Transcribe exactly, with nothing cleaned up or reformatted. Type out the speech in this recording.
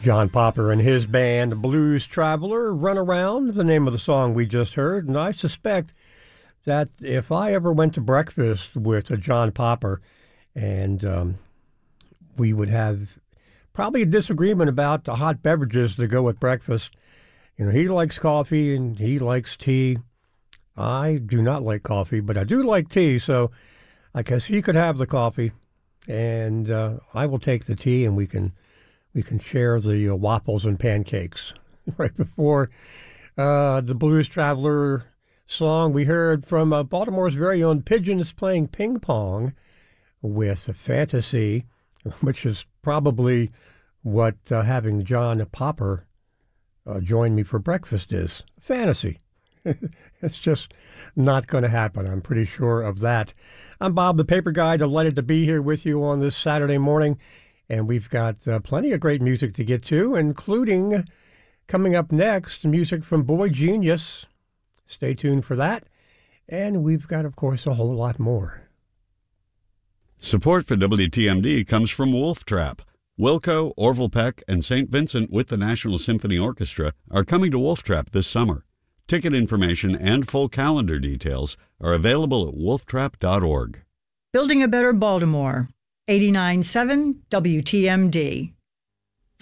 John Popper and his band, Blues Traveler, Run Around, the name of the song we just heard. And I suspect that if I ever went to breakfast with a John Popper, and um, we would have probably a disagreement about the hot beverages to go with breakfast. You know, he likes coffee and he likes tea. I do not like coffee, but I do like tea, so I guess he could have the coffee, and uh, I will take the tea, and we can we can share the uh, waffles and pancakes. Right before uh, the Blues Traveler song, we heard from uh, Baltimore's very own Pigeons playing ping pong with Fantasy, which is probably what uh, having John Popper uh, join me for breakfast is. Fantasy. It's just not going to happen. I'm pretty sure of that. I'm Bob the Paper Guy, delighted to be here with you on this Saturday morning. And we've got uh, plenty of great music to get to, including coming up next, music from Boy Genius. Stay tuned for that. And we've got, of course, a whole lot more. Support for W T M D comes from Wolf Trap. Wilco, Orville Peck, and Saint Vincent with the National Symphony Orchestra are coming to Wolf Trap this summer. Ticket information and full calendar details are available at wolf trap dot org. Building a Better Baltimore, eighty-nine point seven W T M D.